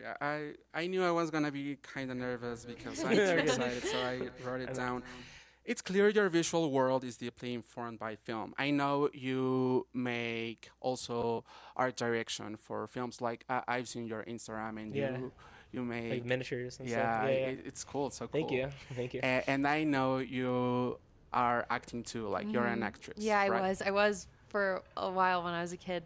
I knew I was gonna be kind of nervous because I'm too excited, so I wrote it down. It's clear your visual world is deeply informed by film. I know you make also art direction for films. Like I've seen your Instagram, and you make like miniatures and yeah, stuff. Yeah. it's cool. So Thank cool. you. Thank you. And I know you are acting too. Like you're an actress. Yeah, I right? was. I was for a while when I was a kid.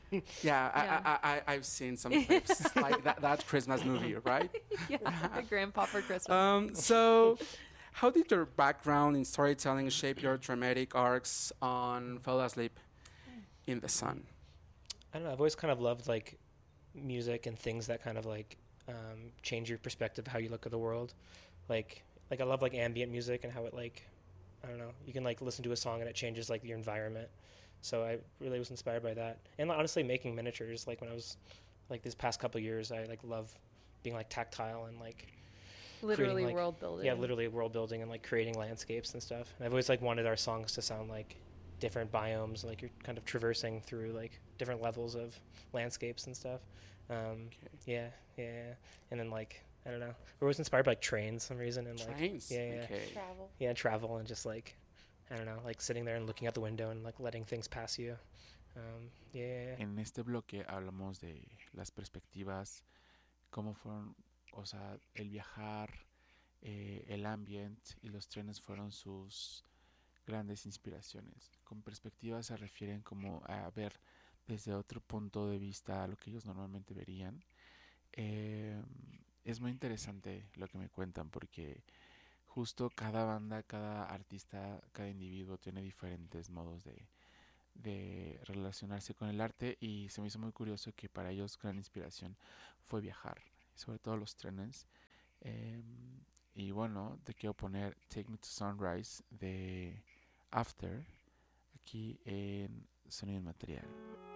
Yeah, I've seen some clips like that Christmas movie, right? Yeah, Grandpa for Christmas. So, how did your background in storytelling shape your dramatic arcs on Fell Asleep in the Sun? I don't know. I've always kind of loved like music and things that kind of like change your perspective, how you look at the world. Like I love like ambient music and how it like, I don't know, you can like listen to a song and it changes like your environment. So I really was inspired by that. And honestly, making miniatures, like when I was like these past couple of years, I like love being like tactile and like Literally like, world building. Yeah, literally world building and like creating landscapes and stuff. And I've always like wanted our songs to sound like different biomes, like you're kind of traversing through like different levels of landscapes and stuff. Yeah. And then like, I don't know, we're always inspired by like trains for some reain, and like trains. Travel. Yeah, travel and just like, I don't know, like sitting there and looking out the window and like letting things pass you. En este bloque hablamos de las perspectivas, cómo fueron, o sea, el viajar, el ambient y los trenes fueron sus grandes inspiraciones. Con perspectivas se refieren como a ver desde otro punto de vista lo que ellos normalmente verían. Es muy interesante lo que me cuentan porque justo cada banda, cada artista, cada individuo tiene diferentes modos de relacionarse con el arte y se me hizo muy curioso que para ellos gran inspiración fue viajar, sobre todo los trenes. Y bueno, te quiero poner Take Me to Sunrise de After aquí en Sonido Material.